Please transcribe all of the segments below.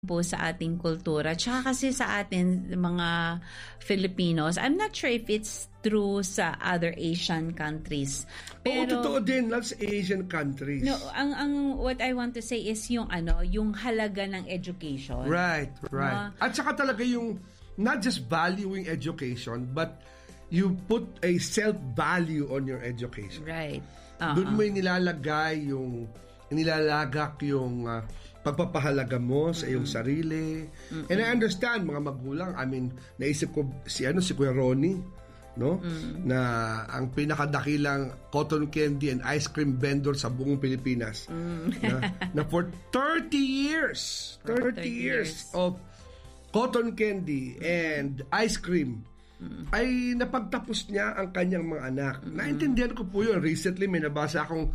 po sa ating kultura. Tsaka kasi sa atin, mga Filipinos, I'm not sure if it's true sa other Asian countries. Pero, totoo din, not sa Asian countries. No, what I want to say is yung halaga ng education. Right. At saka talaga yung, not just valuing education, but you put a self-value on your education. Right. Doon mo nilalagak yung pagpapahalaga mo sa iyong sarili. And I understand, mga magulang, naisip ko si Kuya Ronnie, no? Na ang pinakadakilang cotton candy and ice cream vendor sa buong Pilipinas. Na for 30 years of cotton candy and ice cream, ay napagtapos niya ang kanyang mga anak. Naintindihan ko po yun. Recently, may nabasa akong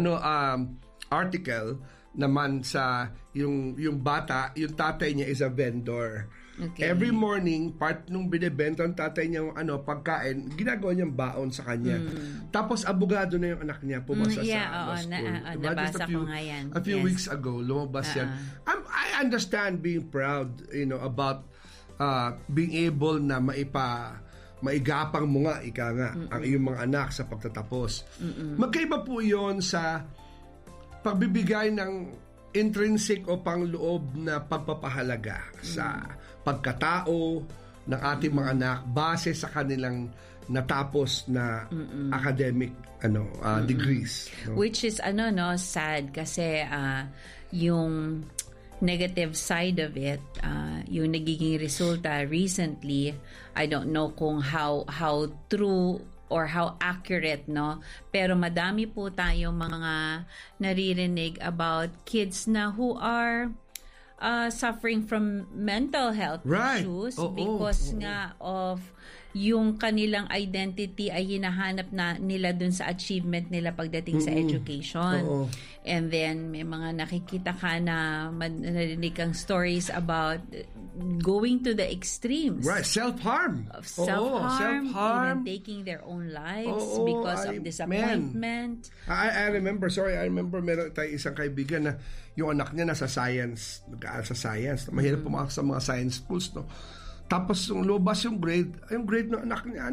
article naman sa yung bata, yung tatay niya is a vendor. Okay. Every morning, part nung binibenta ng tatay niya pagkain, ginagawa niyang baon sa kanya. Tapos abogado na yung anak niya, pumasa sa school. Nabasa ko nga yan. A few weeks ago, lumabas yan. I understand being proud, about being able na maigapang mo nga, ang iyong mga anak sa pagtatapos. Magkaiba po yon sa pagbibigay ng intrinsic o pangloob na pagpapahalaga sa pagkatao ng ating mga anak base sa kanilang natapos na academic degrees. No? Which is sad kasi yung negative side of it, yung nagiging resulta recently, I don't know kung how true or how accurate, no? Pero madami po tayong mga naririnig about kids na who are suffering from mental health issues because nga of yung kanilang identity ay hinahanap na nila dun sa achievement nila pagdating sa education. And then may mga nakikita ka na narinig kang stories about going to the extremes. Right, self-harm. Self-harm, even taking their own lives because of disappointment. I remember meron tayong isang kaibigan na yung anak niya nasa science, nag-aaral sa science. Mahirap pumasok sa mga science schools, no? Tapos nung lumabas yung grade ng anak niya,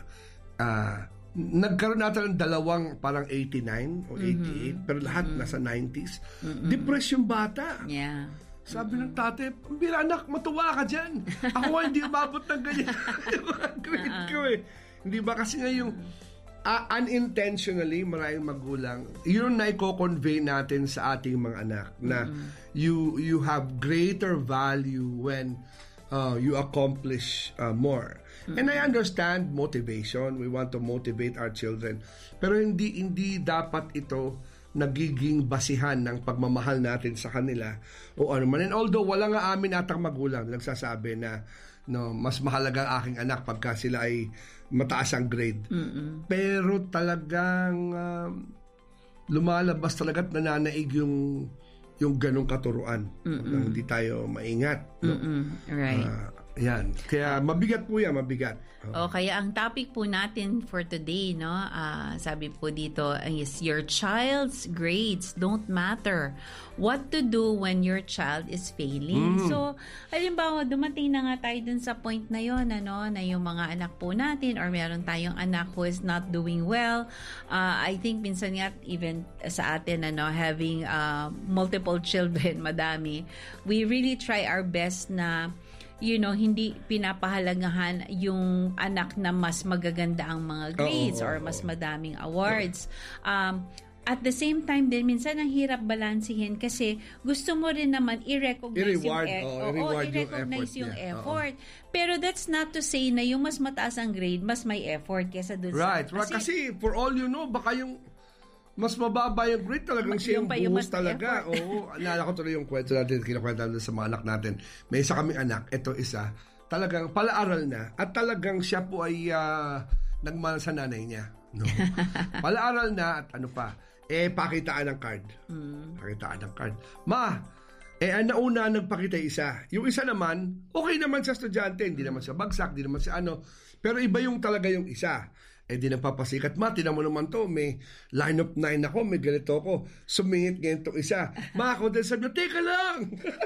nagkaroon natin ng dalawang parang 89 o 88, pero lahat nasa 90s. Depressed yung bata. Yeah. Sabi ng tate, "Bila anak, matuwa ka dyan. Ako hindi umabot ng ganyan." Grade ko eh. Hindi ba kasi nga yung unintentionally, maraming magulang, yun na i-convey natin sa ating mga anak na you have greater value when you accomplish more. And I understand motivation. We want to motivate our children. Pero hindi dapat ito nagiging basihan ng pagmamahal natin sa kanila o ano man. And although wala nga amin atang magulang nagsasabi na mas mahalaga ang aking anak pagka sila ay mataas ang grade. Pero talagang lumalabas talaga at nananaig yung ganong katuruan. Hindi tayo maingat. No? Right. Yan. Kaya mabigat po yan, mabigat. Kaya ang topic po natin for today, sabi po dito is your child's grades don't matter. What to do when your child is failing. So, halimbawa, dumating na nga tayo dun sa point na yon, na yung mga anak po natin or meron tayong anak who is not doing well. I think minsan nga even sa atin, having multiple children, madami, we really try our best na hindi pinapahalagahan yung anak na mas magaganda ang mga grades or mas madaming awards. At the same time din, minsan ang hirap balansihin kasi gusto mo rin naman i-recognize yung effort. Pero that's not to say na yung mas mataas ang grade, mas may effort kaysa dun sa... Right. Kasi for all you know, baka yung mas mababa yung grade talagang siya yung buhos talaga. Naalala ko tuloy yung kwento natin, kinakwento natin sa mga anak natin. May isa kaming anak, ito isa, talagang palaaral na at talagang siya po ay nagmahal sa nanay niya. No? Palaaral na at pakitaan ng card. Pakitaan ng card. Ang nauna nagpakita isa. Yung isa naman, okay naman sa estudyante, hindi naman siya bagsak, hindi naman siya pero iba yung talaga yung isa. di nagpapasikat, ma, tinan mo naman to, may line of 9 ako, may ganito ako, sumingit ngayon itong isa. Ma, ako din sabi, teka lang!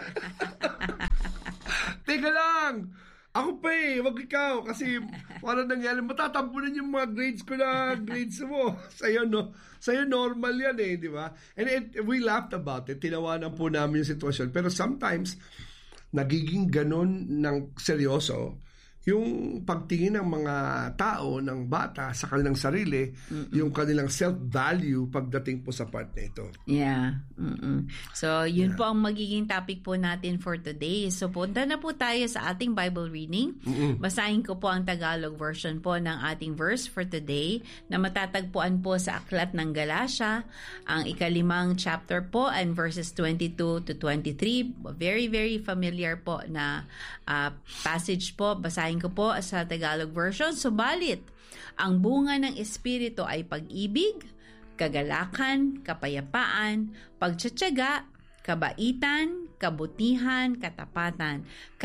Teka lang! Ako pa wag ikaw, kasi parang nangyari, matatampunan yung mga grades ko na grades mo. Sa'yo, no? Sa'yo normal yan di ba? And we laughed about it, tinawanan po namin yung sitwasyon. Pero sometimes, nagiging ganun ng seryoso yung pagtingin ng mga tao, ng bata sa kanilang sarili, yung kanilang self-value pagdating po sa part na ito. Yeah. So, yun po ang magiging topic po natin for today. So, punta na po tayo sa ating Bible reading. Basahin ko po ang Tagalog version po ng ating verse for today na matatagpuan po sa Aklat ng Galatia, ang 5 chapter po and verses 22 to 23. Very, very familiar po na passage po. Basahin ko po sa Tagalog version. Subalit, ang bunga ng Espiritu ay pag-ibig, kagalakan, kapayapaan, pagtiyatyaga, kabaitan, kabutihan, katapatan,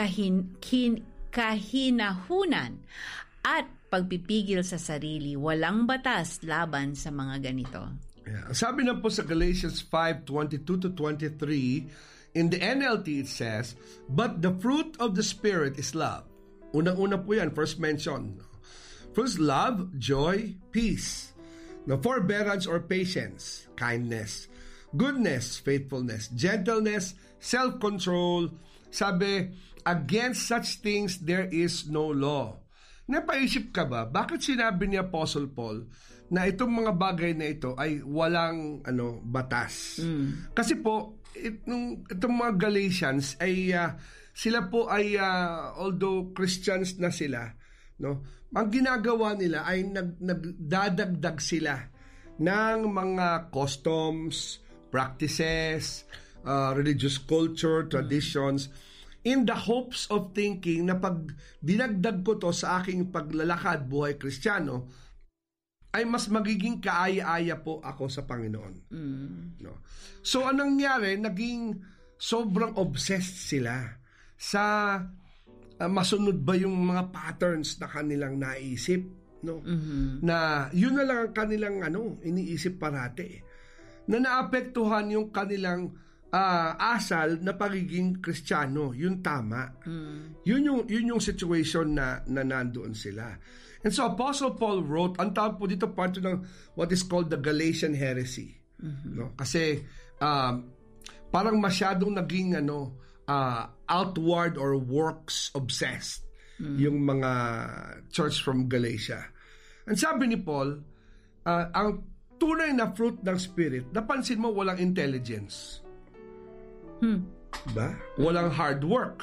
kahinahunan, at pagpipigil sa sarili. Walang batas laban sa mga ganito. Yeah. Sabi na po sa Galatians 5:22 to 23, in the NLT it says, but the fruit of the Spirit is love. Unang-una po yan, first mention. First, love, joy, peace. No, forbearance or patience, kindness, goodness, faithfulness, gentleness, self-control. Sabi, against such things there is no law. Napaisip ka ba, bakit sinabi ni Apostle Paul na itong mga bagay na ito ay walang batas? Kasi po, itong mga Galatians ay sila po ay although Christians na sila, no, ang ginagawa nila ay nagdadagdag sila ng mga customs, practices, religious culture, traditions, in the hopes of thinking na pag dinagdag ko to sa aking paglalakad buhay Kristiyano, ay mas magiging kaaya-aya po ako sa Panginoon. No? So, anong nangyari? Naging sobrang obsessed sila sa masunod ba yung mga patterns na kanilang naisip, no? Na yun na lang ang kanilang iniisip parati. Na naapektuhan yung kanilang asal na pagiging Kristiyano, yung tama. Yun yung situation na nandoon sila. And so Apostle Paul wrote, ang tawag po dito part ng what is called the Galatian heresy. No? Kasi parang masyadong naging outward or works obsessed yung mga church from Galatia. And sabi ni Paul, ang tunay na fruit ng Spirit, napansin mo walang intelligence. Diba? Walang hard work.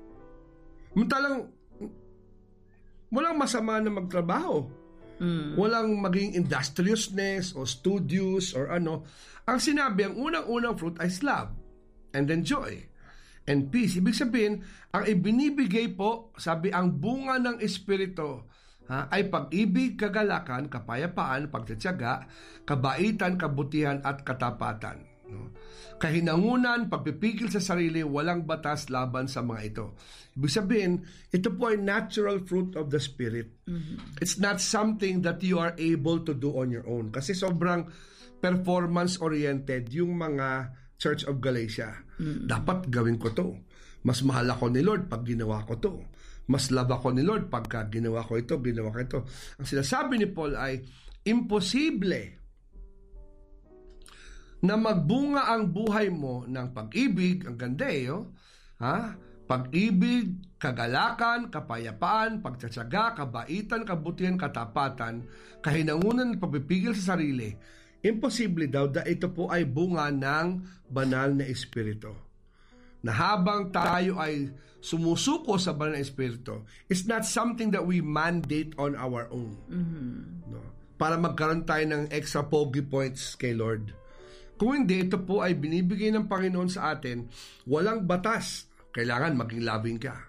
Walang masama na magtrabaho. Walang maging industriousness o studious or ano. Ang sinabi, ang unang-unang fruit ay love and then joy and peace. Ibig sabihin, ang ibinibigay po, sabi, ang bunga ng Espiritu ay pag-ibig, kagalakan, kapayapaan, pagtitiyaga, kabaitan, kabutihan at katapatan. No? Kahinangunan, pagpipigil sa sarili, walang batas laban sa mga ito. Ibig sabihin, ito po ay natural fruit of the Spirit. It's not something that you are able to do on your own. Kasi sobrang performance-oriented yung mga Church of Galatia. Dapat gawin ko to. Mas mahal ako ni Lord pag ginawa ko to. Mas love ako ni Lord pagka ginawa ko ito, ginawa ko ito. Ang sinasabi ni Paul ay, imposible na magbunga ang buhay mo ng pag-ibig, ang ganda pag-ibig, kagalakan, kapayapaan, pagtsatsaga, kabaitan, kabutihan, katapatan, kahinangunan, pagpipigil sa sarili. Imposible daw na ito po ay bunga ng banal na Espiritu. Na habang tayo ay sumusuko sa banal na Espiritu, it's not something that we mandate on our own. No? Para magkaroon tayo ng extra pogi points kay Lord. Kung hindi, ito po ay binibigay ng Panginoon sa atin, walang batas. Kailangan maging loving ka.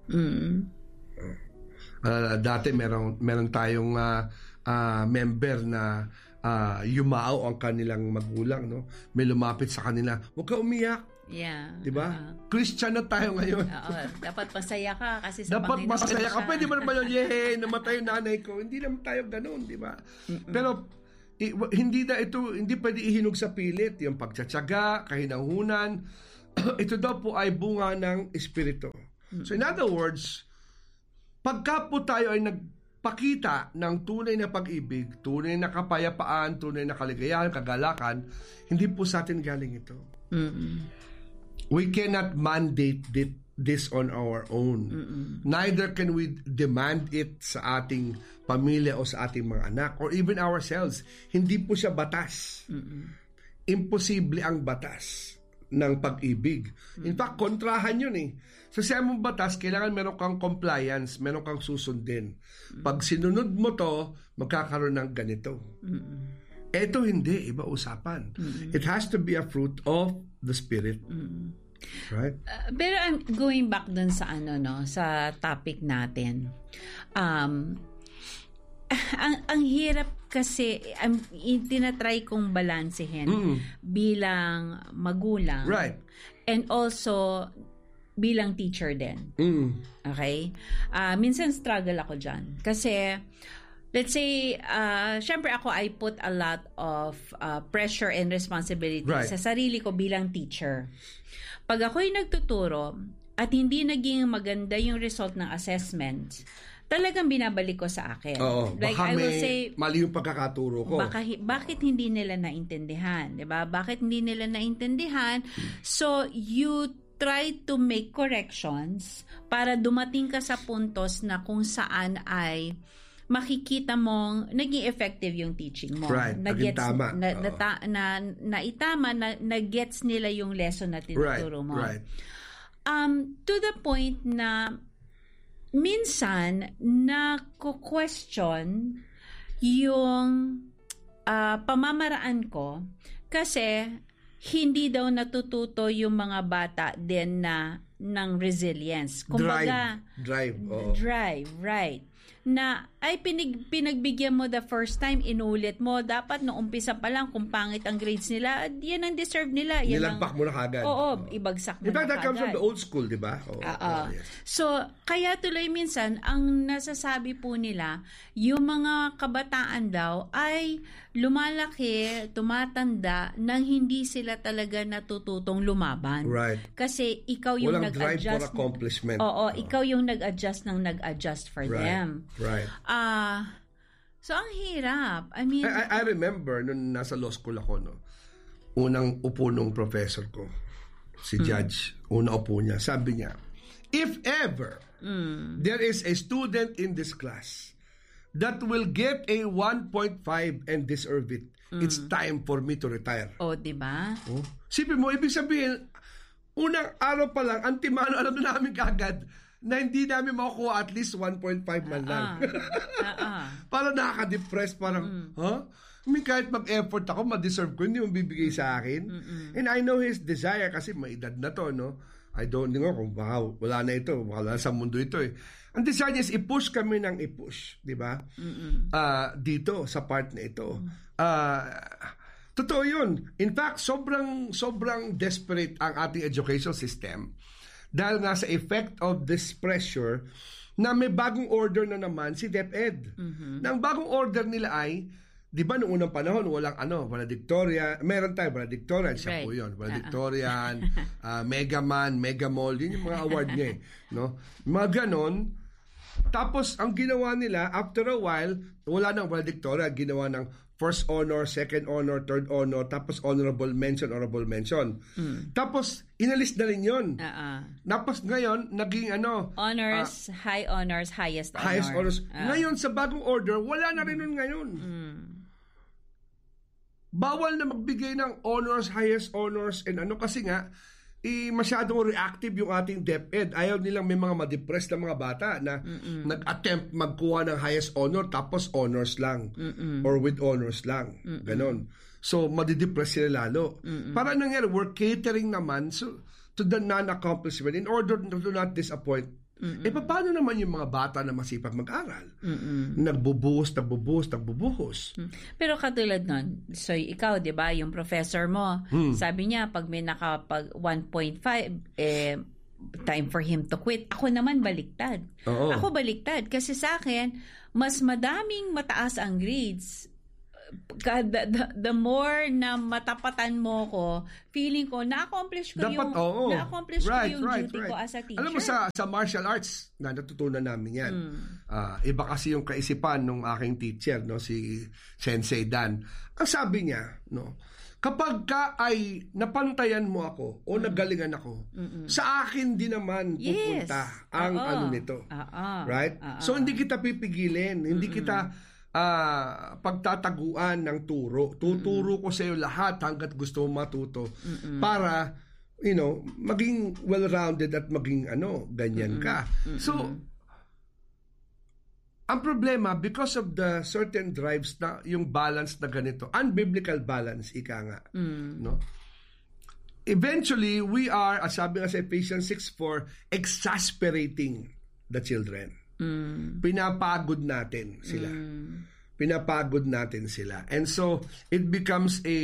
Dati meron tayong member na yumao ang kanilang magulang. No? May lumapit sa kanila, huwag ka umiyak. Yeah. Diba? Christian na tayo ngayon. Dapat masaya ka kasi sa dapat Panginoon masaya ka. siya. Pwede ba naman yun, yay, namatay yung nanay ko. Hindi naman tayo ganun, di ba? Pero hindi pwede ihinog sa pilit. Yung pagtsatsaga, kahinanghunan, ito daw po ay bunga ng Espiritu. So in other words, pagka po tayo ay nagpakita ng tunay na pag-ibig, tunay na kapayapaan, tunay na kaligayahan, kagalakan, hindi po sa atin galing ito. We cannot mandate this on our own. Neither can we demand it sa ating pamilya o sa ating mga anak or even ourselves. Hindi po siya batas. Imposible ang batas ng pag-ibig. In fact, kontrahan yun eh. Sa siyang batas, kailangan meron kang compliance, meron kang susundin. Pag sinunod mo to, magkakaroon ng ganito. Ito hindi, iba usapan. It has to be a fruit of the Spirit. Right? Pero I'm going back dun sa sa topic natin. Ang hirap kasi tinatry kong balansehin bilang magulang. Right. And also bilang teacher din. Okay? Minsan struggle ako dyan. Kasi let's say, syempre ako, I put a lot of pressure and responsibility sa sarili ko bilang teacher. Pag ako'y nagtuturo at hindi naging maganda yung result ng assessment, talagang binabalik ko sa akin. Oo, like, baka I will say, mali yung pagkakaturo ko. Bakit hindi nila naintindihan? Diba? Bakit hindi nila naintindihan? So, you try to make corrections para dumating ka sa puntos na kung saan ay makikita mong naging effective yung teaching mo. Right. Naging tama. Naitama, na-gets nila yung lesson na tinuturo mo. Right. To the point na minsan na-question yung pamamaraan ko kasi hindi daw natututo yung mga bata din ng resilience. Kumbaga, Drive, right. Na ay pinagbigyan mo the first time, inulit mo. Dapat noong umpisa pa lang, kung pangit ang grades nila, yan ang deserve nila. Nilagpak mo na kagad. Oo, ibagsak mo na kagad. In fact, that comes from the old school, di ba? Yes. So, kaya tuloy minsan, ang nasasabi po nila, yung mga kabataan daw ay lumalaki, tumatanda, nang hindi sila talaga natututong lumaban. Right. Kasi ikaw yung walang nag-adjust. Drive for accomplishment. Ikaw yung nag-adjust for them. Right. So, ang hirap. I mean, I remember nung nasa law school ako, no, unang upo nung professor ko, si Judge, una upo niya, sabi niya, if ever there is a student in this class that will get a 1.5 and deserve it, it's time for me to retire. diba? Sipin mo, ibig sabihin, unang araw pa lang, antimano, alam na namin kagad na hindi namin makukuha at least 1.5 man lang. Parang nakaka-depress, parang, I mean, kahit mag-effort ako, ma-deserve ko, hindi mo bibigay sa akin. And I know his desire kasi may edad na to, no? I don't know kung baka wala na ito, wala sa mundo ito eh. Ang desire niya is i-push kami ng i-push, di ba? Dito, sa part na ito. Totoo yun. In fact, sobrang desperate ang ating education system dahil nga sa effect of this pressure na may bagong order na naman si DepEd. Na ang bagong order nila ay, di ba noong unang panahon, walang valedictorian, meron tayo valedictorian, siya po yun, valedictorian, Megaman, Megamall, yun yung mga award niya eh. No? Mga ganon. Tapos, ang ginawa nila, after a while, wala nang valedictorian, ginawa ng first honor, second honor, third honor, tapos honorable mention. Tapos, inalis na rin yun. Tapos ngayon, naging honors, high honors, highest honor. Highest honors. Ngayon, sa bagong order, wala na rin nun ngayon. Bawal na magbigay ng honors, highest honors, and kasi nga, masyadong reactive yung ating DepEd. Ayaw nilang may mga ma-depressed na mga bata na nag-attempt magkuha ng highest honor tapos honors lang or with honors lang. Ganon. So, madidepress sila lalo. Para nangyari, we're catering naman to the non-accomplishment in order to not disappoint Paano naman yung mga bata na masipag mag-aral? Nagbubuhos. Pero katulad nun, so ikaw, di ba, yung professor mo, sabi niya, pag may nakapag 1.5, time for him to quit. Ako naman baliktad. Oo. Ako baliktad. Kasi sa akin, mas madaming mataas ang grades. The more na matapatan mo ko, feeling ko, na-accomplish ko yung duty ko as a teacher. Alam mo, sa martial arts, natutunan namin yan. Iba kasi yung kaisipan ng aking teacher, no, si Sensei Dan. Ang sabi niya, no, kapag ka ay napantayan mo ako o nagalingan ako, sa akin din naman pupunta ang ano nito. Right? So, hindi kita pipigilin. Hindi kita pagtataguan ng turo. Tuturo ko sa iyo lahat hanggat gusto mo matuto para, maging well-rounded at maging ganyan ka. So, ang problema, because of the certain drives na yung balance na ganito, unbiblical balance, ika nga. No? Eventually, we are, as sabi nga sa Ephesians 6:4, exasperating the children. Pinapagod natin sila. And so, it becomes a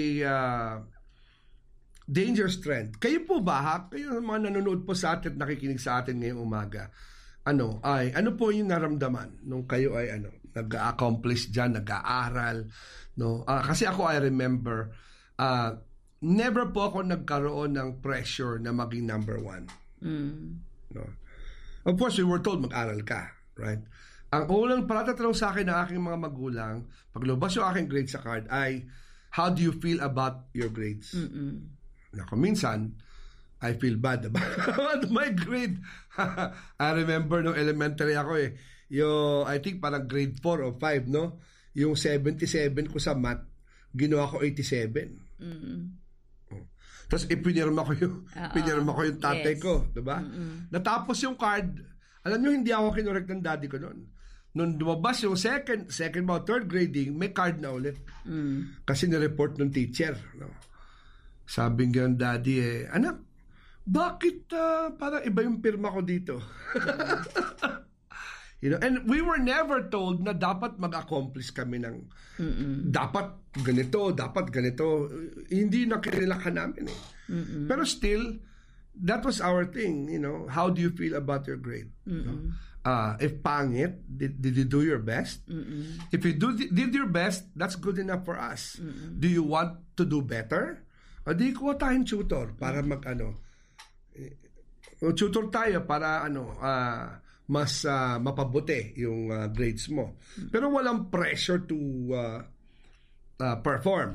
dangerous trend. Kayo po ba, kayo mga nanonood po sa atin, nakikinig sa atin ngayong umaga, ano po yung naramdaman nung kayo ay nag-accomplish dyan, nag-aaral, no? Kasi ako, I remember, never po ako nagkaroon ng pressure na maging number one. No? Of course, we were told mag-aral ka, right? Ang unang patatanong sa akin ng aking mga magulang, paglabas yung aking grades sa card, ay, how do you feel about your grades? Naku, minsan, I feel bad about my grade. I remember nung elementary ako I think parang grade 4 o 5, no? Yung 77 ko sa math, ginawa ko 87. Tapos pinirma ko yung tatay ko, diba? Natapos yung card, alam nyo, hindi ako kinorek ng daddy ko noon. Nung lumabas yung second ba, third grading, may card na ulit. Kasi nireport ng teacher. No? Sabi nga ng daddy, anak, bakit parang iba yung pirma ko dito? And we were never told na dapat mag-accomplish kami ng dapat ganito. Hindi na kinilakan namin Pero still, that was our thing, how do you feel about your grade? If pangit, did you do your best? If you did your best, that's good enough for us. Do you want to do better? O di kuha tayong tutor para tutor tayo para mas mapabuti yung grades mo. Pero walang pressure to perform.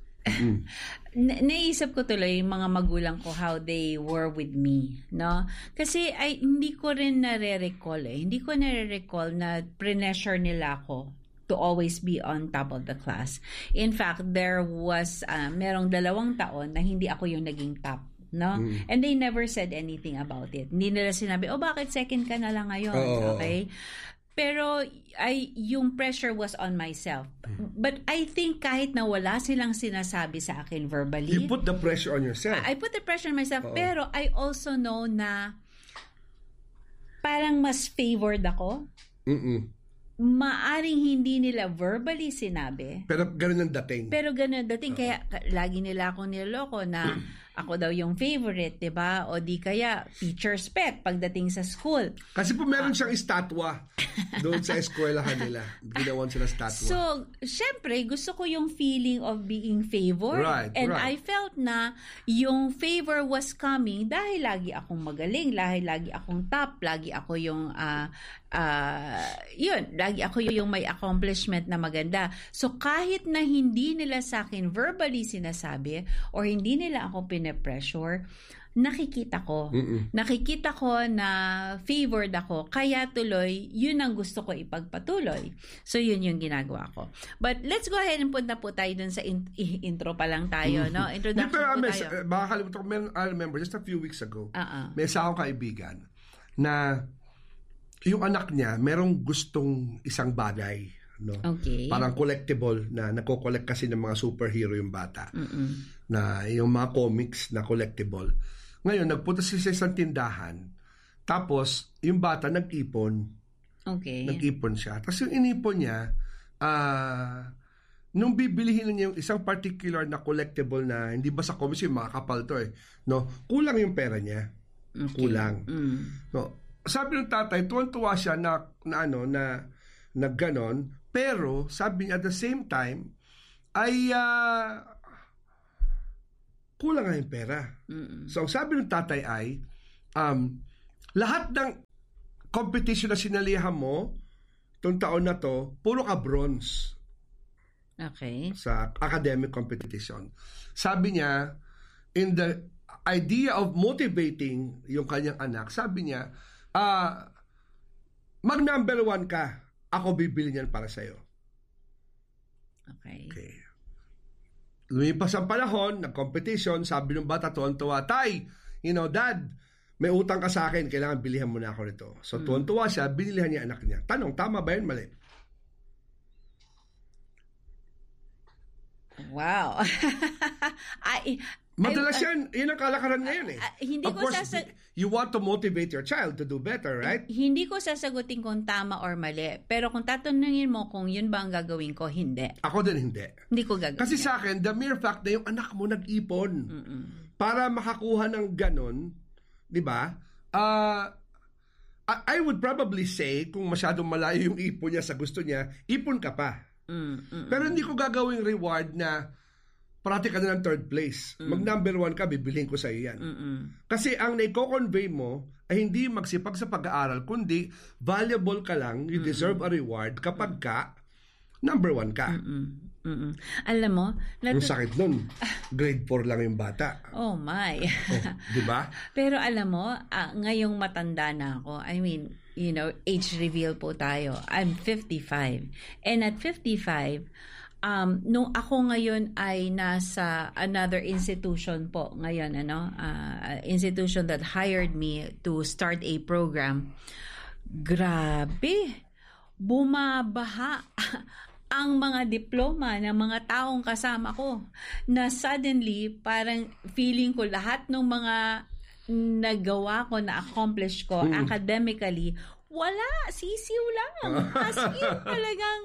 Naisip ko tuloy yung mga magulang ko, how they were with me, no? Kasi hindi ko rin nare-recall Hindi ko nare-recall na pressure nila ako to always be on top of the class. In fact, there was merong 2 taon na hindi ako yung naging top, no? And they never said anything about it. Hindi nila sinabi, bakit second ka na lang ngayon? Okay? Pero yung pressure was on myself. But I think kahit na wala silang sinasabi sa akin verbally, you put the pressure on yourself. I put the pressure on myself. Pero I also know na parang mas favored ako. Maaring hindi nila verbally sinabi. Pero ganun ang dating. Kaya lagi nila akong niloloko na ako daw yung favorite, diba? O di kaya teacher's pet pagdating sa school. Kasi po meron siyang estatwa doon sa eskwelahan nila. Ginawan sila estatwa. So, syempre, gusto ko yung feeling of being favored. Right. I felt na yung favor was coming dahil lagi akong magaling, dahil lagi akong top, lagi ako yung lagi ako yung may accomplishment na maganda. So, kahit na hindi nila sa akin verbally sinasabi or hindi nila ako pine-pressure, nakikita ko na favored ako, kaya tuloy yun ang gusto ko ipagpatuloy. So yun yung ginagawa ko. But let's go ahead and punta po tayo dun sa intro pa lang tayo, no? Introduction po tayo. Baka kalimutan ko, I remember just a few weeks ago, may isa akong kaibigan na yung anak niya merong gustong isang bagay, no? Okay. Parang collectible na nako-collect kasi ng mga superhero yung bata. Na yung mga comics na collectible. Ngayon, nagpunta siya sa isang tindahan, Tapos, yung bata nag-ipon. Okay. Nag-ipon siya. Tapos yung inipon niya, nung bibilihin niya yung isang particular na collectible na hindi ba sa comics yung mga kapal to no? Kulang yung pera niya. Okay. Kulang. No? Sabi ng tatay, tuwan-tuwa siya na ganon, pero sabi niya at the same time, ay kulang nga yung pera. So, sabi ng tatay ay, lahat ng competition na sinalihan mo itong taon na to, puro ka bronze. Okay. Sa academic competition. Sabi niya, in the idea of motivating yung kanyang anak, sabi niya, mag number 1 ka, ako bibili niyan para sa'yo. Okay. Lumipas ang panahon, nag-competition, sabi ng bata, tuwan-tuwa, Tay, Dad, may utang ka sa akin, kailangan bilihan mo na ako nito. So, tuwan-tuwa siya, binilihan niya anak niya. Tanong, tama ba yun? Mali? Wow. Madalas yan ang kalakaran ngayon Hindi of ko course, you want to motivate your child to do better, right? Hindi ko sasagutin kung tama or mali. Pero kung tatanungin mo kung yun ba ang gagawin ko, hindi. Ako din hindi. Hindi ko gagawin. Kasi sa akin, the mere fact na yung anak mo nag-ipon para makakuha ng ganon, di ba? I would probably say, kung masyadong malayo yung ipon niya sa gusto niya, ipon ka pa. Pero hindi ko gagawing reward na parati ka na ng third place. Mag number 1 ka, bibiliin ko sa iyo yan. Kasi ang naiko-convey mo ay hindi magsipag sa pag-aaral, kundi valuable ka lang, you deserve a reward kapag ka number 1 ka. Alam mo, yung sakit nun, grade 4 lang yung bata. Oh my. Di ba? Pero alam mo, ngayong matanda na ako, I mean, age reveal po tayo. I'm 55. And at 55, nung ako ngayon ay nasa another institution po ngayon, institution that hired me to start a program, grabe, bumabaha ang mga diploma ng mga taong kasama ko na suddenly parang feeling ko lahat ng mga nagawa ko, na-accomplish ko academically, wala, sisiw lang. As in, talagang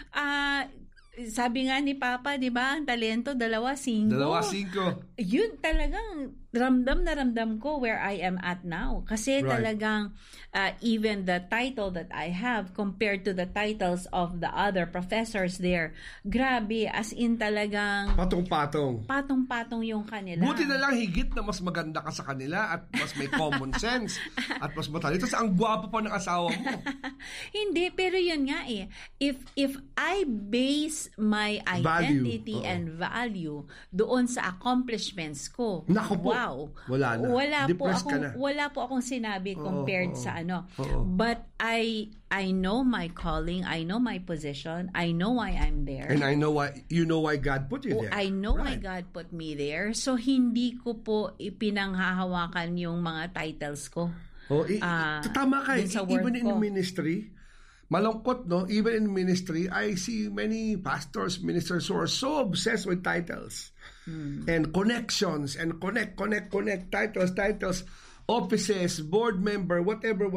sabi nga ni Papa, di ba, ang talento, 2-5. 2-5. Yun talagang ramdam na ramdam ko where I am at now. Kasi talagang even the title that I have compared to the titles of the other professors there, grabe, as in talagang patong-patong. Patong-patong yung kanila. Buti na lang higit na mas maganda ka sa kanila at mas may common sense at mas matalino. Tapos ang gwapo pa ng asawa mo. Hindi, pero yun nga if I base my identity and value doon sa accomplishments ko, naku po, wow, wala na. Wala po akong sinabi compared sa ano. But I know my calling, I know my position, I know why I'm there. And I know why God put you there. I know why God put me there. So hindi ko po ipinanghahawakan yung mga titles ko. Tama ka. Even in ministry, malungkot, no? Even in ministry, I see many pastors, ministers who are so obsessed with titles and connections and connect titles, offices, board member, whatever.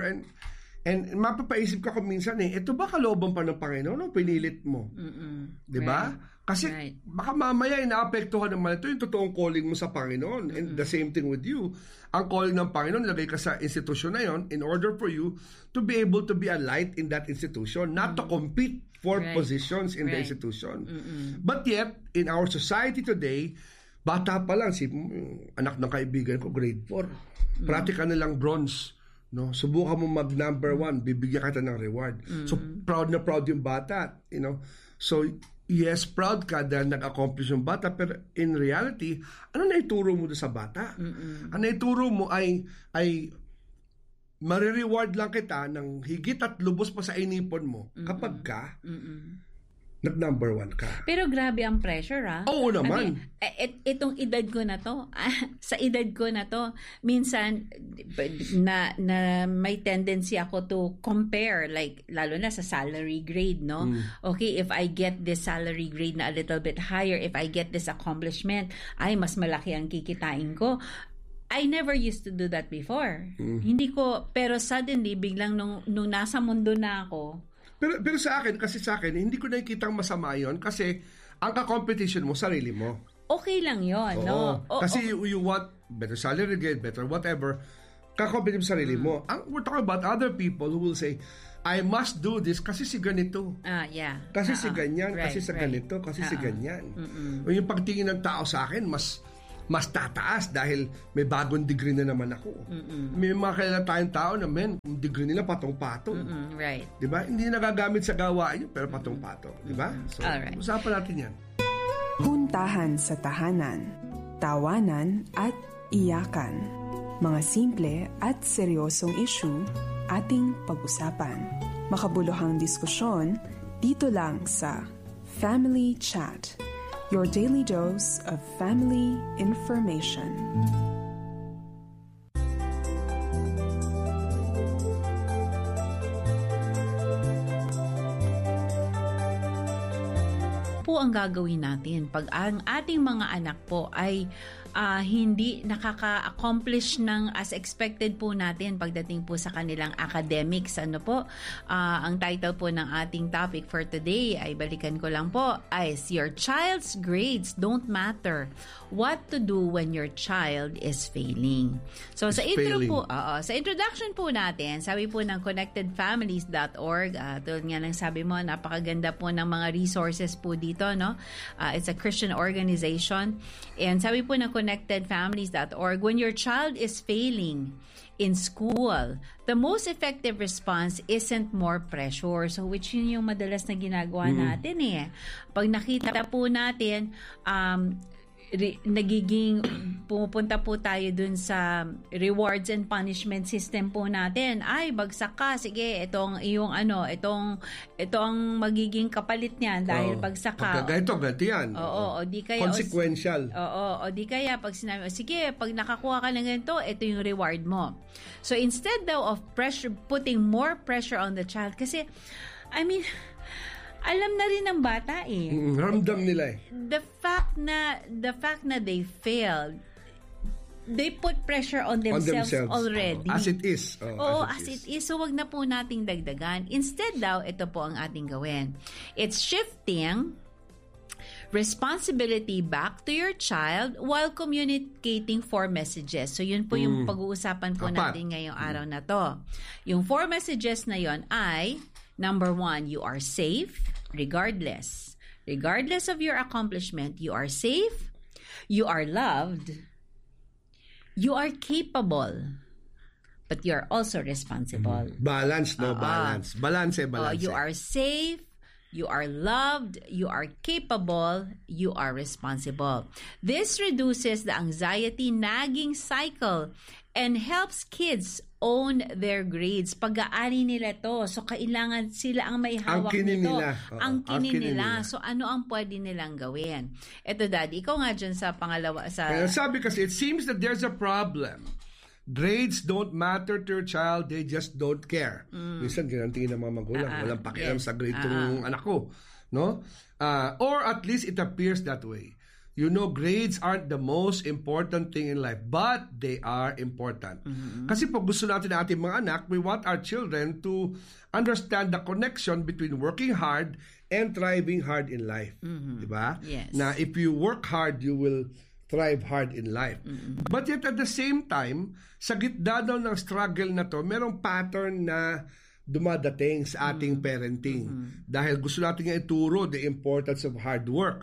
And mapapaisip ka kung minsan ito ba kalooban pa ng Panginoon o pinilit mo? Di ba? Kasi baka mamaya inaapektuhan naman ito yung totoong calling mo sa Panginoon. And the same thing with you. Ang calling ng Panginoon, lagay ka sa institusyon na yon in order for you to be able to be a light in that institution, not to compete for positions in the institution. But yet, in our society today, bata pa lang, anak ng kaibigan ko, grade 4. Pratika na lang bronze. No, subukan mo mag number 1, bibigyan kita ng reward. So proud na proud yung bata, So yes, proud ka dahil nag-accomplish yung bata, pero in reality, ano naituro mo doon sa bata? Ang naituro mo ay marireward lang kita ng higit at lubos pa sa inipon mo kapag ka nag-number 1 ka. Pero grabe ang pressure, Oo naman. Itong edad ko na to, sa edad ko na to, minsan na may tendency ako to compare, like lalo na sa salary grade, no? Okay, if I get this salary grade na a little bit higher, if I get this accomplishment, ay mas malaki ang kikitain ko. I never used to do that before. Hindi ko, pero suddenly, biglang nung nasa mundo na ako. Pero sa akin, hindi ko nakikitang masama yon kasi ang ka-competition mo, sarili mo. Okay lang yon, no? Kasi you want better salary, get better whatever. Ka-competition mo sarili mo. We're talking about other people who will say, I must do this kasi si ganito. Yeah. Kasi si ganyan, kasi sa ganito, kasi si ganyan. Yung pagtingin ng tao sa akin, mas tataas dahil may bagong degree na naman ako. May mga kilala tayong tao na degree nila patong-patong. Right. Diba? Hindi nagagamit sa gawain yun, pero patong-patong. Diba? So, usapan natin yan. Puntahan sa tahanan, tawanan at iyakan. Mga simple at seryosong issue ating pag-usapan. Makabuluhang diskusyon dito lang sa Family Chat. Your daily dose of family information. Po ang gagawin natin pag ang ating mga anak po ay hindi nakaka-accomplish ng as expected po natin pagdating po sa kanilang academics. Ano po? Ang title po ng ating topic for today ay balikan ko lang po ay Your Child's Grades Don't Matter. What to do when your child is failing. So sa introduction po natin, sabi po ng connectedfamilies.org, tulad nga ng sabi mo, napakaganda po ng mga resources po dito, no? It's a Christian organization. And sabi po ng connectedfamilies.org, when your child is failing in school, the most effective response isn't more pressure. So, which yun yung madalas na ginagawa natin eh. Pag nakita po natin, pumupunta po tayo dun sa rewards and punishment system po natin. Ay, bagsak ka, sige, itong magiging kapalit niyan dahil bagsak ka. Ganito yan. O di kaya consequential. O di kaya pag sinabi, sige, pag nakakuha ka ng ganito, ito yung reward mo. So instead daw of putting more pressure on the child, kasi alam na rin ng bata eh. Ramdam nila eh. The fact na they failed, they put pressure on themselves already. As it is. As it is. So wag na po nating dagdagan. Instead daw, ito po ang ating gawin. It's shifting responsibility back to your child while communicating 4 messages. So yun po yung pag-uusapan po natin ngayong araw na to. Yung 4 messages na yon ay, number 1, you are safe, regardless. Regardless of your accomplishment, you are safe, you are loved, you are capable, but you are also responsible. Balance, no? Balance. Balance. You are safe, you are loved, you are capable, you are responsible. This reduces the anxiety nagging cycle and helps kids own their grades. Pag-aari nila to. So, kailangan sila ang may hawak nito. Ang kinin nila. So, ano ang pwede nilang gawin? Ito, Daddy, ikaw nga dyan sa pangalawa. Sabi kasi, it seems that there's a problem. Grades don't matter to your child. They just don't care. Minsan, ginantingin ng mga magulang. Walang pakialam sa grade ng anak ko. No? Or at least it appears that way. You know, grades aren't the most important thing in life, but they are important. Kasi pag gusto natin ng ating mga anak, we want our children to understand the connection between working hard and thriving hard in life. Diba? Yes. Na if you work hard, you will thrive hard in life. But yet at the same time, sa gitna daw ng struggle na to, merong pattern na dumadating sa ating parenting. Dahil gusto natin nga ituro the importance of hard work.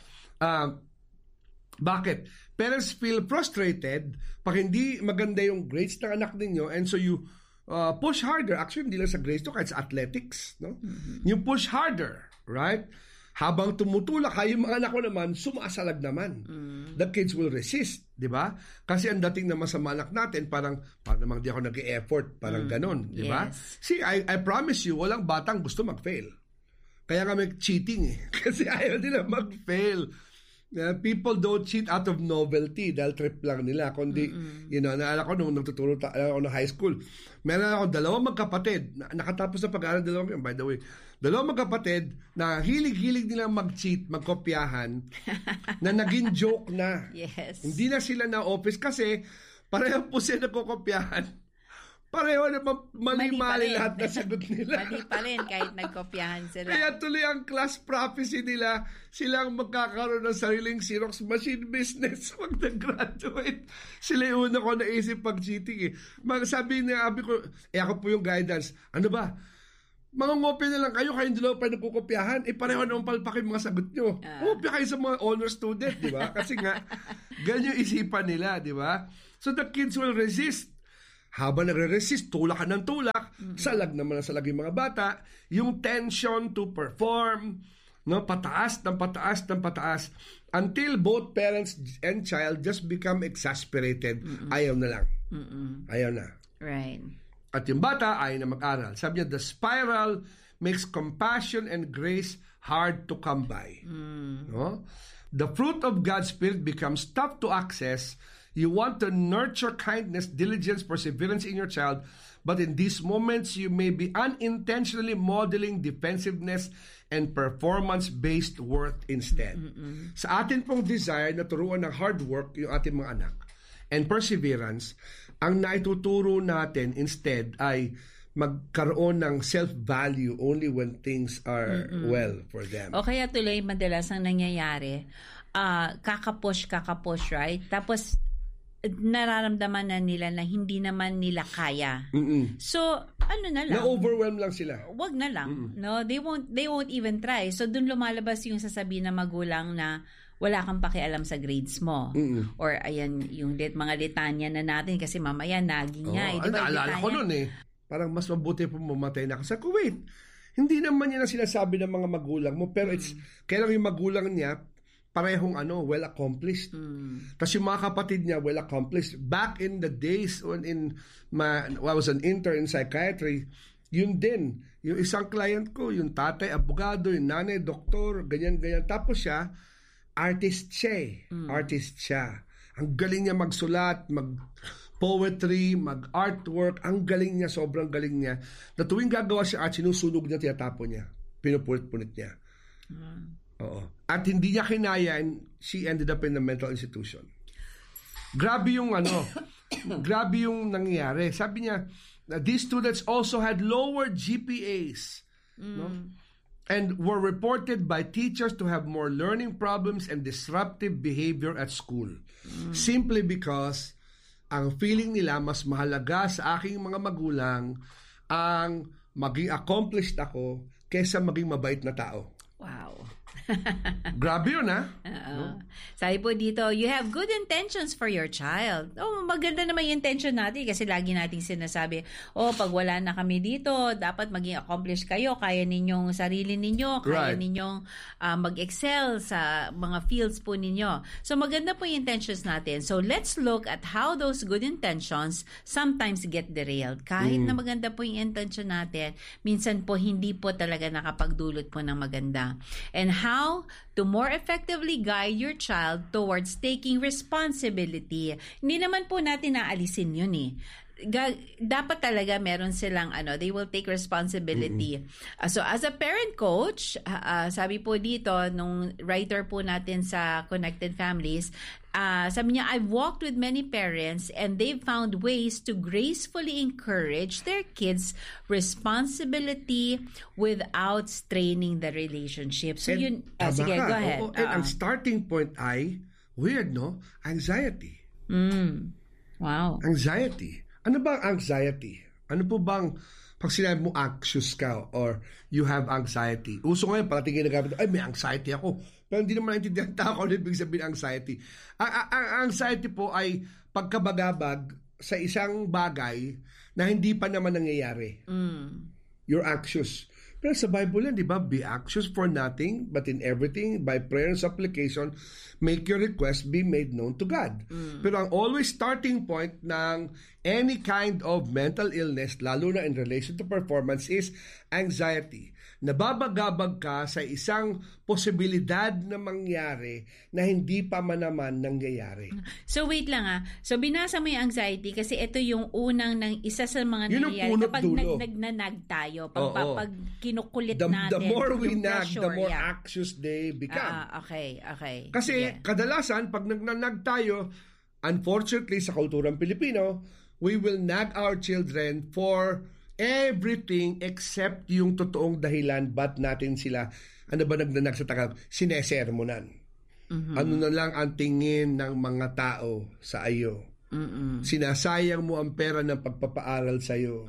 Bakit? Parents feel frustrated pag hindi maganda yung grades ng anak ninyo, and so you push harder. Actually, hindi lang sa grades to, kahit sa athletics. No? You push harder, right? Habang tumutulak kayo, yung mga anak ko naman, sumasalag naman. The kids will resist, di ba? Kasi ang dating naman sa mga anak natin, parang namang di ako nag-e-effort, parang ganon, di ba? Yes. See, I promise you, walang batang gusto mag-fail. Kaya kami cheating eh. Kasi ayaw nila mag-fail. People don't cheat out of novelty dahil trip lang nila. Kundi, naalala ko nung nagtuturo ako ng high school, meron ako 2 magkapatid, nakatapos na pag-aaral 2, by the way, 2 magkapatid na hilig-hilig nilang mag-cheat, magkopyahan, na naging joke na. Yes. Hindi na sila na-office kasi pareho po siya nagkokopyahan. Pareho naman mali-mali lahat na sagot nila. Mali pa rin kahit nagkopyahan sila. Kaya tuloy ang class prophecy nila, silang magkakaroon ng sariling Xerox machine business pag nag-graduate. Sila yung una ko naisip pag-cheating eh. Sabi ko, ako po yung guidance. Ano ba? Mga ngopya na lang kayo hindi lang pa nagkukopyahan. Pareho naman palpakin mga sagot nyo. Ngopya kayo sa mga honor student, di ba? Kasi nga, ganyan isipan nila, di ba? So the kids will resist. Habang nagre-resist, tulak ka ng tulak, salag naman ang salag yung mga bata, yung tension to perform, no, pataas ng pataas, until both parents and child just become exasperated. Ayaw na lang. Ayaw na. Right. At yung bata, ayaw na mag-aral. Sabi niya, the spiral makes compassion and grace hard to come by. No? The fruit of God's Spirit becomes tough to access. You want to nurture kindness, diligence, perseverance in your child, but in these moments, you may be unintentionally modeling defensiveness and performance-based worth instead. Sa atin pong desire na turuan ng hard work yung ating mga anak and perseverance, ang naituturo natin instead ay magkaroon ng self-value only when things are well for them. O kaya tuloy, madalas ang nangyayari, kakapush, right? Tapos, nararamdaman na nila na hindi naman nila kaya. So, ano na lang? Na-overwhelm lang sila. Wag na lang. No, they won't even try. So, dun lumalabas yung sasabihin ng magulang na wala kang pakialam sa grades mo. Or ayan, yung mga litanya na natin kasi mamaya naging niya. Diba, naalala ko nun eh. Parang mas mabuti po mamatay na ako. Sa Kuwait, hindi naman yan ang sinasabi ng mga magulang mo, pero kailang yung magulang niya parehong well-accomplished. Tapos yung mga kapatid niya, well-accomplished. Back in the days when I was an intern in psychiatry, yun din. Yung isang client ko, yung tatay, abogado, yung nanay, doktor, ganyan-ganyan. Tapos siya, artist siya. Artist siya. Ang galing niya magsulat, mag-poetry, mag-artwork. Ang galing niya, sobrang galing niya. Na tuwing gagawa siya art, sinusunog niya, tinatapon niya. Pinupulit-punit niya. Oo. At hindi niya kinaya and she ended up in a mental institution. Grabe yung grabe yung nangyari. Sabi niya, these students also had lower GPAs. No? And were reported by teachers to have more learning problems and disruptive behavior at school. Simply because ang feeling nila mas mahalaga sa aking mga magulang ang maging accomplished ako kaysa maging mabait na tao. Wow. Grabe yun, ha? Sabi po dito, you have good intentions for your child. Maganda naman yung intention natin kasi lagi nating sinasabi, pag wala na kami dito, dapat maging accomplished kayo. Kaya ninyong sarili ninyo, kaya ninyong mag-excel sa mga fields po ninyo. So, maganda po yung intentions natin. So, let's look at how those good intentions sometimes get derailed. Kahit na maganda po yung intention natin, minsan po hindi po talaga nakapagdulot po ng maganda. And how to more effectively guide your child towards taking responsibility. Hindi naman po natin naalisin yun eh. Dapat talaga meron silang they will take responsibility. So as a parent coach, sabi po dito nung writer po natin sa Connected Families, sabi niya, I've walked with many parents and they've found ways to gracefully encourage their kids' responsibility without straining the relationship. So yun, sige, go ahead. And ang starting point ay, weird no? Anxiety. Wow. Anxiety. Ano ba ang anxiety? Ano po bang, pag sinabi mo anxious ka or you have anxiety, uso ngayon, parating ginagamit, may anxiety ako. Pero hindi naman naintindihan tao kung ibig sabihin anxiety. Ang anxiety po ay pagkabagabag sa isang bagay na hindi pa naman nangyayari. You're anxious. Pero sa Bible yan, di ba? Be anxious for nothing, but in everything, by prayer and supplication, make your request be made known to God. Pero ang always starting point ng any kind of mental illness, lalo na in relation to performance, is anxiety. Nababagabag ka sa isang posibilidad na mangyari na hindi pa man naman nangyayari. So wait lang So binasa mo yung anxiety kasi ito yung unang isa sa mga nangyayari kapag nagnanag tayo. Pag kinukulit natin. The more we nag, the more anxious they become. Okay. Kasi kadalasan, pag nagnanag tayo, unfortunately, sa kulturang Pilipino, we will nag our children for everything except yung totoong dahilan ba't natin sila, nagnanag sa Tagalog, sinesermonan. Ano na lang ang tingin ng mga tao sa iyo. Sinasayang mo ang pera ng pagpapaaral sa iyo.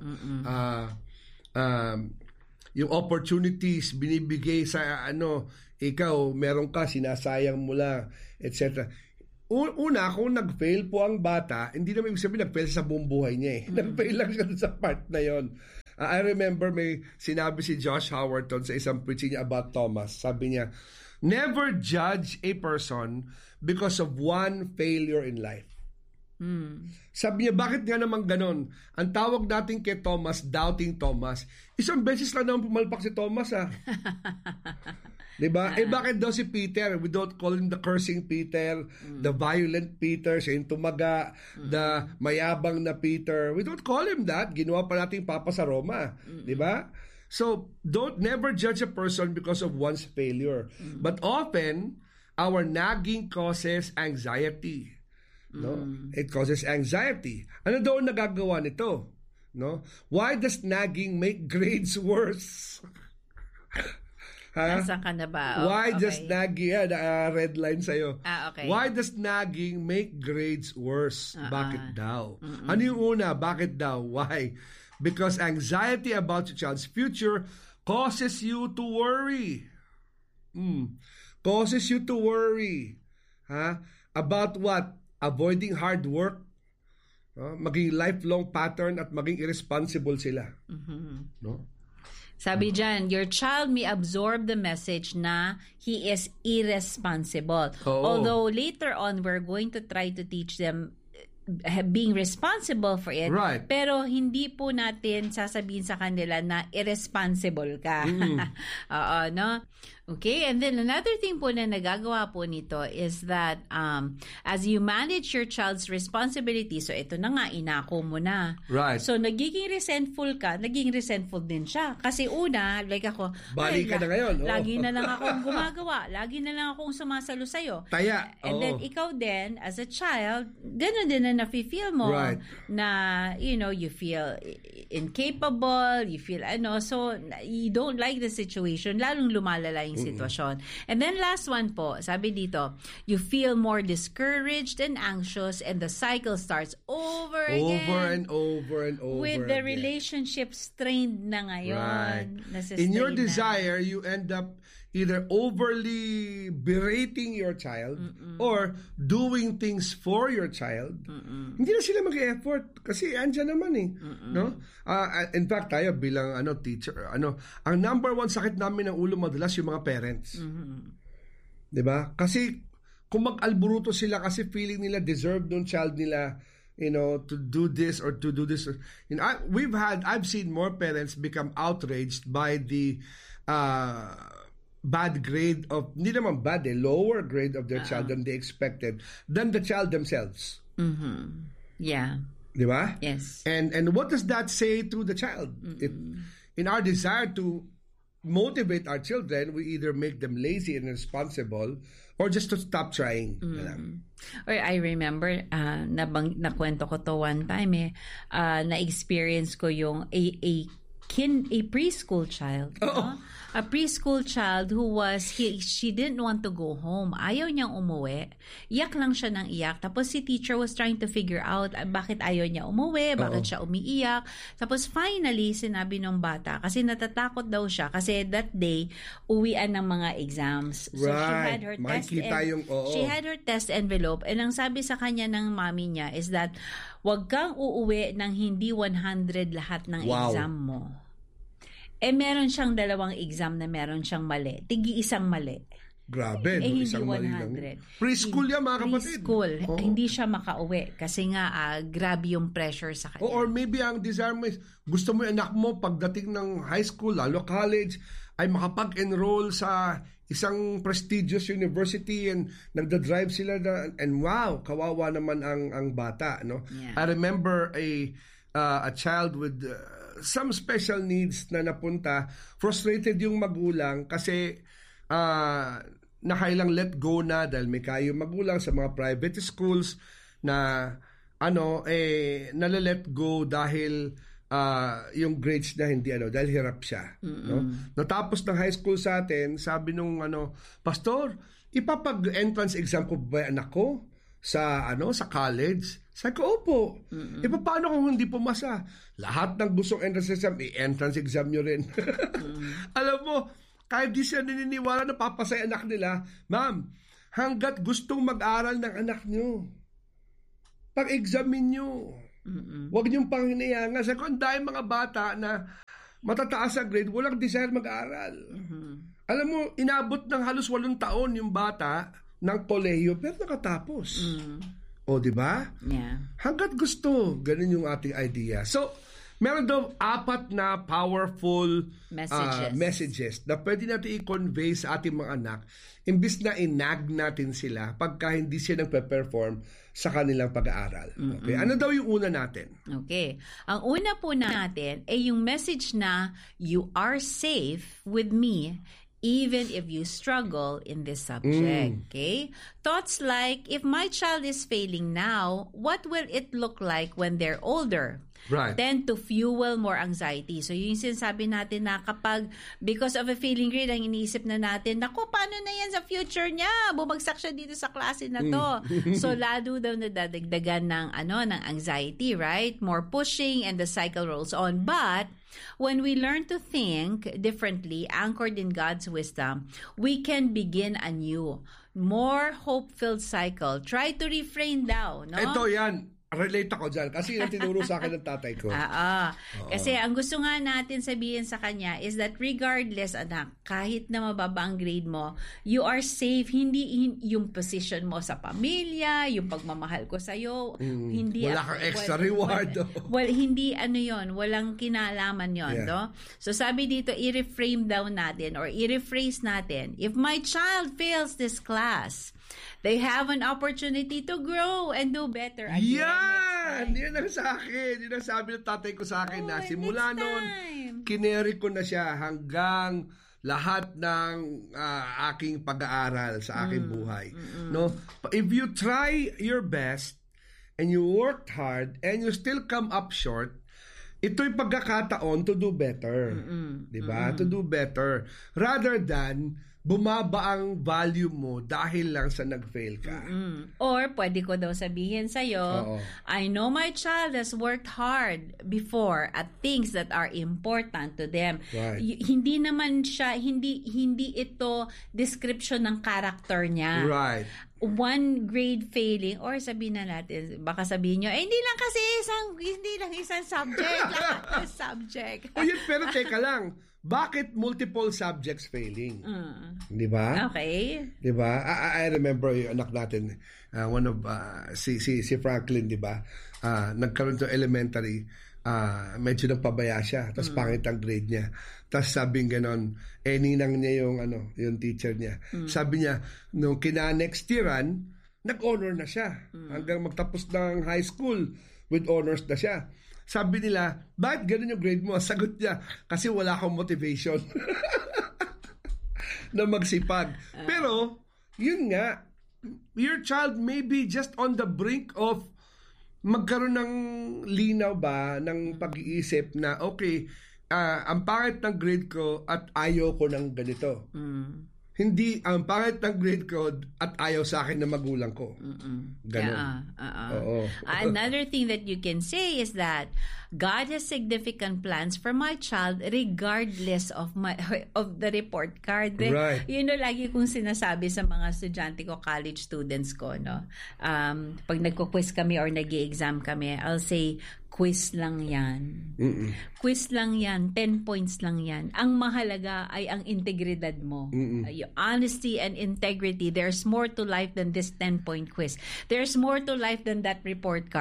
Yung opportunities binibigay sa ikaw, meron ka, sinasayang mo lang, etc. Una, kung nag-fail po ang bata, hindi naman ibig sabihin nag-fail sa buong buhay niya. Nag-fail lang siya sa part na yon. I remember may sinabi si Josh Howerton sa isang preaching niya about Thomas. Sabi niya, never judge a person because of one failure in life. Sabi niya, bakit nga naman ganon? Ang tawag natin kay Thomas, doubting Thomas. Isang beses lang naman pumalpak si Thomas, diba? Bakit daw si Peter? We don't call him the cursing Peter, the violent Peter, siya yung tumaga, the mayabang na Peter. We don't call him that. Ginawa pa natin Papa sa Roma. Diba? So, never judge a person because of one's failure. But often, our nagging causes anxiety. No? It causes anxiety. Ano daw ang nagagawa nito? No? Why does nagging make grades worse? Nasaan ka na ba? Why does nagging, red line sa'yo. Okay. Why does nagging make grades worse? Bakit daw? Ano yung una? Bakit daw? Why? Because anxiety about your child's future causes you to worry. Causes you to worry. About what? Avoiding hard work, maging lifelong pattern at maging irresponsible sila. No? Sabi dyan, your child may absorb the message na he is irresponsible. Although later on, we're going to try to teach them being responsible for it. Right. Pero hindi po natin sasabihin sa kanila na irresponsible ka. No? Okay, and then another thing po na nagagawa po nito is that as you manage your child's responsibility, so ito na nga, inako mo na. Right. So nagiging resentful ka, naging resentful din siya. Kasi una, like ako, bali ka na ngayon. Lagi na lang akong gumagawa, lagi na lang akong sumasalo sa'yo. Taya. And then ikaw din, as a child, ganun din na nafe-feel mo. Right. Na, you feel incapable, you feel so you don't like the situation, lalong lumalala yung sitwasyon. And then last one po, sabi dito, you feel more discouraged and anxious and the cycle starts over again. Over and over with the relationship strained na ngayon. Right. In your desire, you end up either overly berating your child or doing things for your child. Hindi na sila mag-effort kasi andyan naman no? In fact, tayo bilang teacher, ang number one sakit namin ng ulo madalas yung mga parents. 'Di ba? Kasi kung mag-alburuto sila kasi feeling nila deserve ng child nila, to do this or to do this. I've seen more parents become outraged by the bad grade of, hindi naman bad, lower grade of their child than they expected, than the child themselves. Yeah. Di ba? Yes. And what does that say to the child? In our desire to motivate our children, we either make them lazy and irresponsible or just to stop trying. Or I remember, nakwento ko to one time na-experience ko yung a preschool child. A preschool child who she didn't want to go home. Ayaw niyang umuwi. Iyak lang siya ng iyak. Tapos si teacher was trying to figure out bakit ayaw niya umuwi, bakit siya umiiyak. Tapos finally, sinabi ng bata, kasi natatakot daw siya, kasi that day, uwian ng mga exams. So she had her she had her test envelope, and ang sabi sa kanya ng mami niya is that, wag kang uuwi ng hindi 100 lahat ng exam mo. Meron siyang 2 exam na meron siyang mali. Isang mali. Grabe, hindi isang 100. mali lang. Preschool yan, mga kapatid. Preschool. Hindi siya makauwi kasi nga grabe yung pressure sa kanya. Or maybe ang desire mo is, gusto mo yung anak mo pagdating ng high school, lalo college, ay makapag-enroll sa isang prestigious university and nagda-drive sila and wow, kawawa naman ang bata. No? Yeah. I remember a child with some special needs na napunta, frustrated yung magulang kasi nakailang let go na dahil may kayo magulang sa mga private schools na nale-let go dahil yung grades na hindi dahil hirap siya, no? Natapos ng high school sa atin, sabi nung pastor, ipapag-entrance exam ko ba anak ko sa college? Sabi ko, opo. Paano kung hindi pumasa? Lahat ng gustong entrance exam, i-entrance exam nyo rin. Alam mo, kahit di siya naniniwala na papasay anak nila, ma'am, hanggat gustong mag-aral ng anak nyo, pag-examine nyo. Huwag niyong panghinayangan. Sa kunday mga bata na matataas ang grade, walang desire mag-aral. Alam mo, inabot ng halos 8 taon yung bata ng kolehiyo, pero nakatapos. O, di ba? Yeah. Hanggat gusto, ganun yung ating idea. So, meron daw 4 na powerful messages na pwede natin i-convey sa ating mga anak imbis na inag natin sila pagka hindi sila nagpe-perform sa kanilang pag-aaral. Okay? Ano daw yung una natin? Okay. Ang una po natin ay yung message na you are safe with me even if you struggle in this subject. Okay? Thoughts like, if my child is failing now, what will it look like when they're older? Right. Tend to fuel more anxiety. So, yung sinasabi natin na kapag because of a failing grade, ang iniisip na natin, naku, paano na yan sa future niya? Bumagsak siya dito sa klase na to. So, lalo daw nadadagdagan ng anxiety, right? More pushing and the cycle rolls on. But, when we learn to think differently, anchored in God's wisdom, we can begin anew. More hope-filled cycle. Try to refrain daw, no? Ito yan. Relate ako dyan kasi yung tinuro sa akin ng tatay ko. Kasi ang gusto nga natin sabihin sa kanya is that regardless, anak, kahit na mababa ang grade mo, you are safe. Hindi yung position mo sa pamilya, yung pagmamahal ko sa'yo, hindi wala kang extra reward. Hindi yon, walang kinalaman yon, no? So sabi dito, i-reframe down natin or i-rephrase natin, if my child fails this class, they have an opportunity to grow and do better again. Yan ang sa akin. Yan ang sabi ng tatay ko sa akin na simula noon, kineri ko na siya hanggang lahat ng aking pag-aaral sa aking buhay. No? If you try your best and you worked hard and you still come up short, ito'y pagkakataon to do better. Diba? To do better. Rather than bumaba ang value mo dahil lang sa nag-fail ka. Or pwede ko daw sabihin sa'yo, I know my child has worked hard before at things that are important to them. Right. Hindi naman siya, hindi ito description ng character niya. Right. One grade failing, or sabihin na natin, baka sabihin nyo, hindi lang isang subject, lahat ng subject. Pero teka lang, bakit multiple subjects failing? Di ba? Okay. Di ba? I remember yung anak natin, one of, si Franklin, di ba? Nagkaroon to elementary, medyo nagpabaya siya, tapos pangit ang grade niya. Tapos sabing ganon, ninang niya yung teacher niya. Sabi niya, nung next yearan, nag-honor na siya. Hanggang magtapos ng high school, with honors na siya. Sabi nila, bakit ganun yung grade mo? Sagot niya, kasi wala akong motivation na magsipag. Pero, yun nga, your child may be just on the brink of magkaroon ng linaw ba, ng pag-iisip na, okay, ang pangit ng grade ko at ayaw ko ng ganito. Hindi ang pangit ng grade ko at ayaw sa akin na magulang ko. Ganon. Another thing that you can say is that God has significant plans for my child regardless of the report card. Right. Yun know, lagi kong sinasabi sa mga estudyante ko, college students ko, no? Pag nagko-quiz kami or nag-i-exam kami, I'll say, quiz lang yan. Quiz lang yan. 10 points lang yan. Ang mahalaga ay ang integridad mo. Your honesty and integrity. There's more to life than this 10-point quiz. There's more to life than that report card.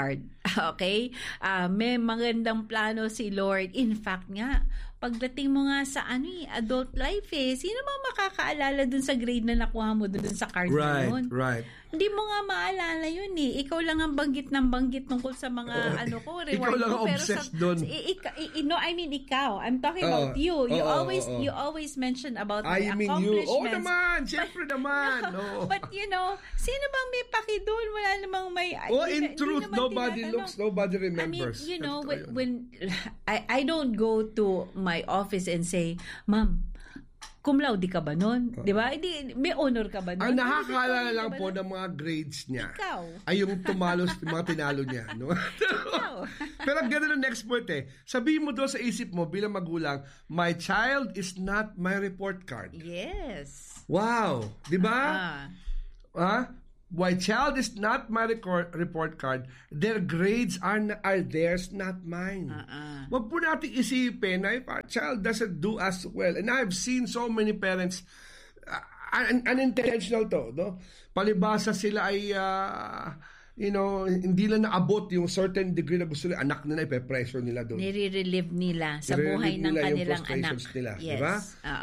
Okay? May magandang plano si Lord. In fact nga, pagdating mo nga sa adult life sino ba makakaalala dun sa grade na nakuha mo dun sa card na yun? Right. Hindi mo nga maalala yun Ikaw lang ang banggit tungkol sa mga reward ikaw lang mo. obsessed dun. Ikaw. I'm talking about you. You always mention about my accomplishments. You. Naman. Siyempre naman. No. But sino bang may paki dun? Wala namang may... in truth, nobody looks, nobody remembers. I mean, when I don't go to my office and say, Ma'am, cum laude ka ba nun? Di ba? May honor ka ba nun? Ang nakakaalala lang po ng mga grades niya ay yung tumalos, mga tinalo niya. No? Pero gano'n ang next point Sabihin mo doon sa isip mo bilang magulang, my child is not my report card. Yes. Wow. Di ba? My child is not my report card. Their grades are theirs, not mine. Wag po natin isipin na if our child doesn't do as well. And I've seen so many parents, unintentional to, no? Palibasa sila ay, hindi lang naabot yung certain degree na gusto nila, anak nila, ipe-pressure nila doon. Nire-relieve nila sa buhay ng kanilang anak. Nila, yes. Diba?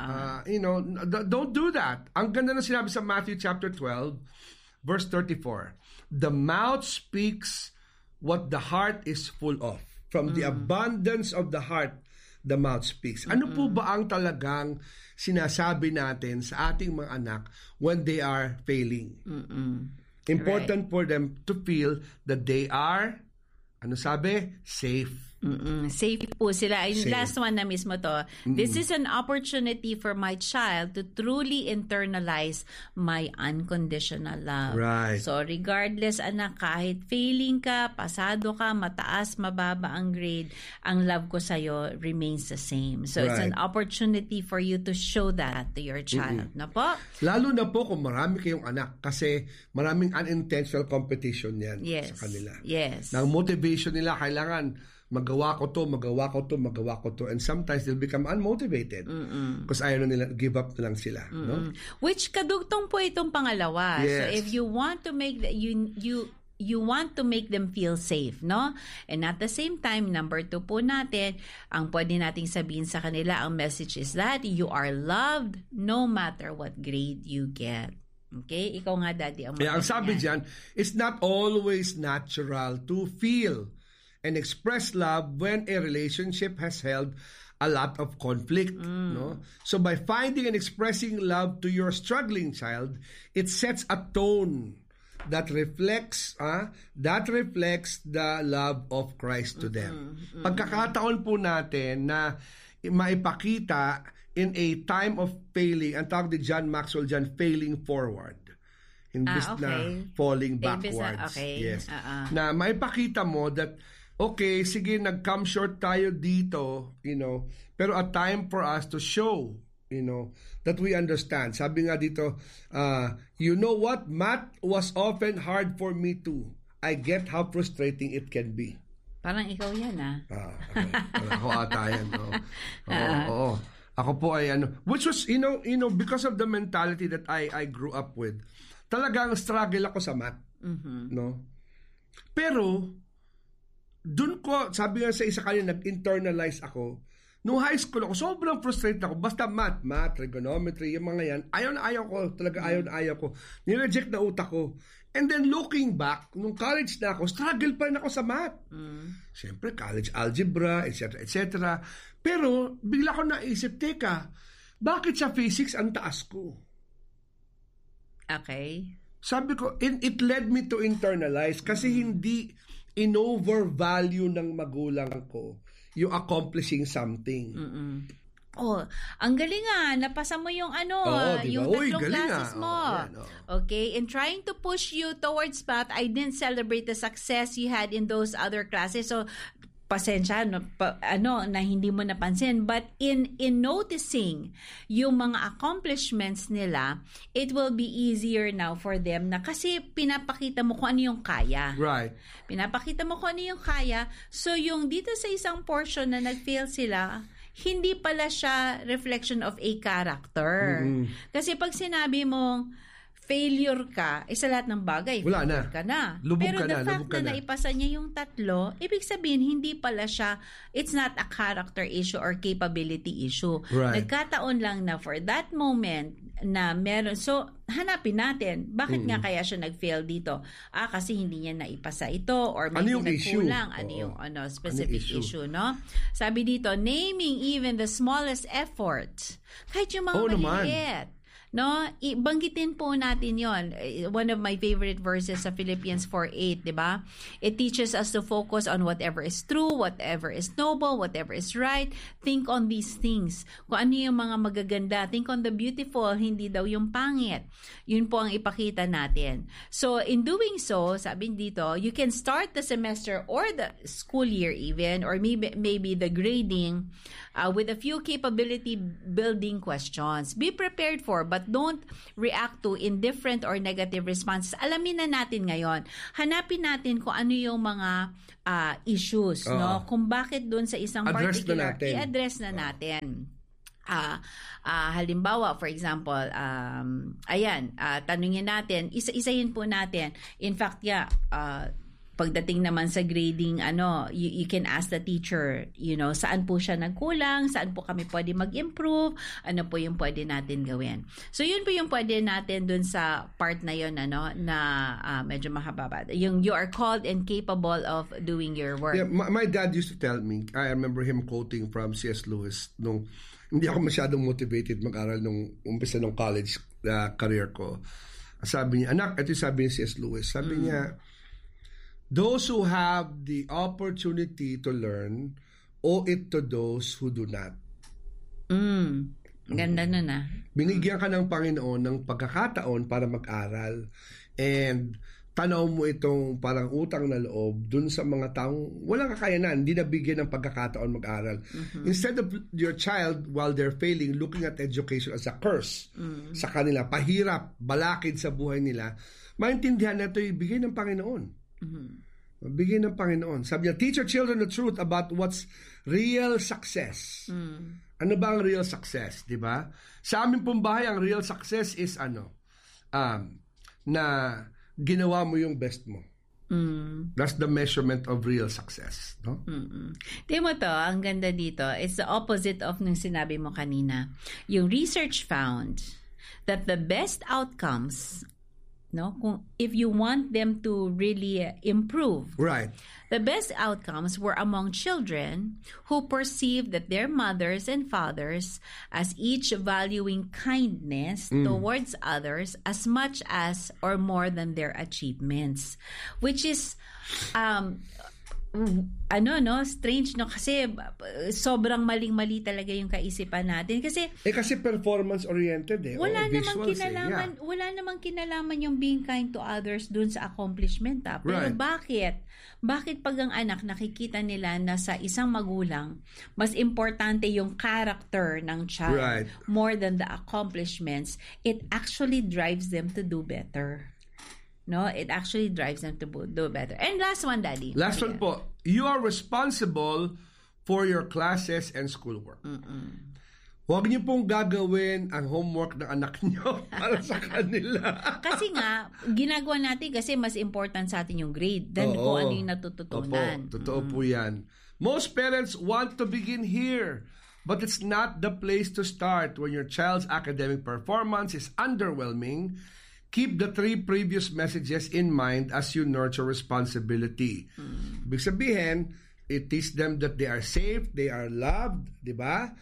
Don't do that. Ang ganda na sinabi sa Matthew chapter 12, Verse 34, the mouth speaks what the heart is full of. From the abundance of the heart, the mouth speaks. Ano po ba ang talagang sinasabi natin sa ating mga anak when they are failing? Important for them to feel that they are, safe. Safe po sila. Yung last one na mismo to. This is an opportunity for my child to truly internalize my unconditional love. Right. So regardless anak, kahit failing ka, pasado ka, mataas, mababa ang grade, ang love ko sa'yo remains the same. So it's an opportunity for you to show that to your child. Na po? Lalo na po kung marami kayong anak kasi maraming unintentional competition yan sa kanila. Yes. Na ang motivation nila kailangan magawa ko to. And sometimes they'll become unmotivated because ayaw na nila, give up na lang sila. No? Which kadugtong po itong pangalawa. Yes. So if you want to make you want to make them feel safe, no? And at the same time, number 2 po natin, ang pwede nating sabihin sa kanila, ang message is that you are loved no matter what grade you get. Okay? Ikaw nga, Daddy. Ang sabi dyan, it's not always natural to feel and express love when a relationship has held a lot of conflict. No? So by finding and expressing love to your struggling child, it sets a tone that reflects the love of Christ to them. Pagkakataon po natin na maipakita in a time of failing, ang tawag ni John Maxwell dyan, failing forward. Imbis na falling backwards. Yes. Na maipakita mo that okay, sige, nag-come short tayo dito, pero a time for us to show, that we understand. Sabi nga dito, you know what? Math was often hard for me too. I get how frustrating it can be. Parang ikaw yan, Okay. Ako ata yan. Oo. Ako po ay which was, because of the mentality that I grew up with, talagang struggle ako sa math. No? Pero, doon ko, sabi nga sa isa kanina, nag-internalize ako. Nung high school ako, sobrang frustrated ako. Basta math, trigonometry, yung mga yan. Ayaw ko. Talaga ayaw ko. Nireject na utak ko. And then looking back, nung college na ako, struggle pa rin ako sa math. Siyempre, college algebra, etc., etc. Pero, bigla ko naisip, teka, bakit sa physics ang taas ko? Okay. Sabi ko, it led me to internalize kasi hindi in-overvalue ng magulang ko yung accomplishing something. Oh, ang galing napasa mo yung diba? yung tatlong classes mo. Yan. Okay, in trying to push you towards math, I didn't celebrate the success you had in those other classes. So, pasensya na hindi mo napansin, but in noticing yung mga accomplishments nila, it will be easier now for them na kasi pinapakita mo kung ano yung kaya. Right. Pinapakita mo kung ano yung kaya. So yung dito sa isang portion na nag-fail sila, hindi pala siya reflection of a character. Kasi pag sinabi mong failure ka, sa lahat ng bagay, wala failure na. ka na. Lubog Pero ka the na, fact lubog ka na na. naipasa niya yung 3, ibig sabihin, hindi pala siya, it's not a character issue or capability issue. Right. Nagkataon lang na for that moment, na meron. So, hanapin natin, bakit nga kaya siya nag-fail dito? Kasi hindi niya naipasa ito or maybe yung issue? nagkulang. Ano yung specific issue, no? Sabi dito, naming even the smallest effort. Kahit yung mga maliit. No, banggitin po natin 'yon. One of my favorite verses sa Philippians 4:8, 'di ba? It teaches us to focus on whatever is true, whatever is noble, whatever is right. Think on these things. Kung ano yung mga magaganda, think on the beautiful, hindi daw yung pangit. Yun po ang ipakita natin. So, in doing so, sabi dito, you can start the semester or the school year even, or maybe the grading with a few capability building questions. Be prepared for, but don't react to indifferent or negative responses. Alamin na natin ngayon. Hanapin natin kung ano yung mga issues, no? Kung bakit doon sa isang particular, i-address na natin. Halimbawa, for example, tanungin natin, isa-isahin po natin. In fact, pagdating naman sa grading, you can ask the teacher, saan po siya nagkulang, saan po kami pwede mag-improve, ano po yung pwede natin gawin. So, yun po yung pwede natin dun sa part na yun, na medyo mahababa. Yung you are called and capable of doing your work. Yeah, my dad used to tell me, I remember him quoting from C.S. Lewis, nung hindi ako masyadong motivated mag-aral nung umpisa ng college career ko. Sabi niya, anak, ito yung sabi ni C.S. Lewis, sabi niya, those who have the opportunity to learn owe it to those who do not. Ganda nun Binigyan ka ng Panginoon ng pagkakataon para mag-aral, and tanaw mo itong parang utang na loob dun sa mga taong walang kakayanan, hindi nabigyan ng pagkakataon mag-aral. Instead of your child, while they're failing, looking at education as a curse sa kanila, pahirap, balakid sa buhay nila, maintindihan na ito ibigay ng Panginoon. Bigyan ng Panginoon. Sabi niya, teach your children the truth about what's real success. Ano ba ang real success, di ba? Sa aming pong bahay, ang real success is na ginawa mo yung best mo. That's the measurement of real success, no? Tingnan mo to, ang ganda dito. It's the opposite of nung sinabi mo kanina. Yung research found that the best outcomes, if you want them to really improve, right, the best outcomes were among children who perceived that their mothers and fathers as each valuing kindness towards others as much as or more than their achievements, which is strange, kasi sobrang maling-mali talaga yung kaisipan natin kasi performance oriented wala namang kinalaman yung being kind to others dun sa accomplishment pero right. bakit pag ang anak nakikita nila na sa isang magulang mas importante yung character ng child right. more than the accomplishments, it actually drives them to do better. It actually drives them to do better. And last one, Daddy. Last one po. You are responsible for your classes and schoolwork. Huwag niyo pong gagawin ang homework ng anak niyo para sa kanila. Kasi nga, ginagawa natin kasi mas important sa atin yung grade than kung ano yung natututunan. Totoo po yan. Most parents want to begin here, but it's not the place to start. When your child's academic performance is underwhelming, keep the 3 previous messages in mind as you nurture responsibility. Ibig sabihin, it teach them that they are safe, they are loved, di ba?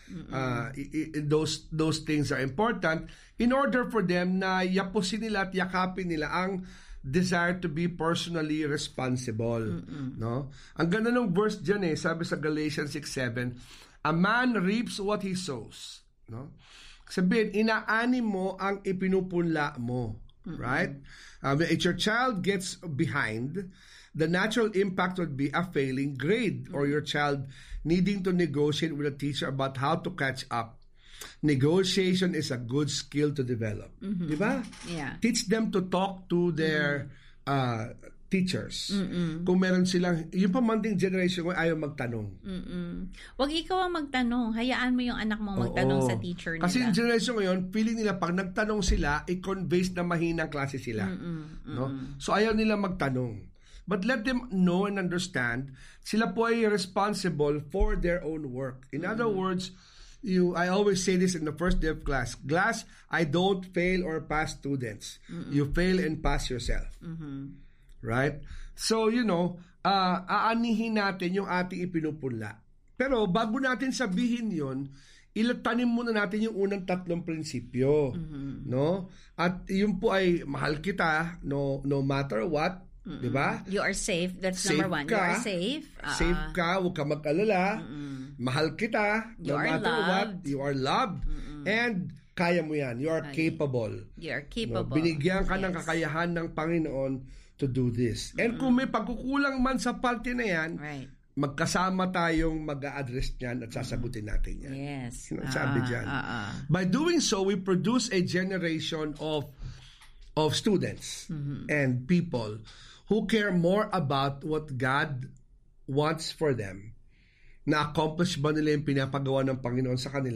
Those things are important in order for them na yapusin nila at yakapin nila ang desire to be personally responsible. No? Ang ganda ng verse dyan sabi sa Galatians 6:7, a man reaps what he sows. No? Sabihin, inaani mo ang ipinupunla mo. Right? If your child gets behind, the natural impact would be a failing grade or your child needing to negotiate with a teacher about how to catch up. Negotiation is a good skill to develop. Di ba? Yeah. Teach them to talk to their teachers. Kung meron silang, yung pamangking generation ko ayaw magtanong. Wag ikaw ang magtanong. Hayaan mo yung anak mong magtanong sa teacher nila. Kasi yung generation ngayon, feeling nila pag nagtanong sila, i-conveys na mahinang klase sila. No? So ayaw nila magtanong. But let them know and understand, sila po ay responsible for their own work. In other words, I always say this in the first day of class. I don't fail or pass students. You fail and pass yourself. Right? So, aanihin natin yung ating ipinupunla. Pero bago natin sabihin yon, ilatanim muna natin yung unang 3 prinsipyo. No? At yun po ay mahal kita no matter what. Diba? You are safe. That's safe number 1. Ka, you are safe. Safe ka. Huwag ka mag-alala. Mahal kita. You no matter loved. what. You are loved. And kaya mo yan. You are capable. You are capable. Binigyan ka ng kakayahan ng Panginoon to do this. And kung may pagkukulang man sa parte na yan, magkasama tayong mag-a-address niyan at sasagutin natin yan. Yes. Sabi dyan. By doing so, we produce a generation of students and people who care more about what God wants for them. Na-accomplish ba nila yung pinapagawa ng Panginoon sa kanila?